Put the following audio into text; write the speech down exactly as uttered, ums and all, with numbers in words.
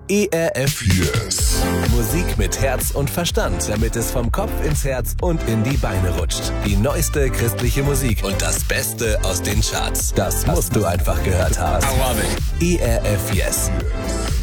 E R F Yes. Musik mit Herz und Verstand, damit es vom Kopf ins Herz und in die Beine rutscht. Die neueste christliche Musik und das Beste aus den Charts. Das musst du einfach gehört haben. E R F Yes.